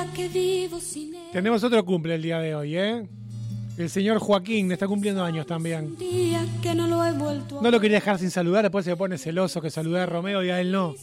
día que vivo sin él. Tenemos otro cumple el día de hoy, ¿eh? El señor Joaquín está cumpliendo años también. Día que no lo he vuelto a No lo quería dejar sin saludar, después se pone celoso que saludé a Romeo y a él no.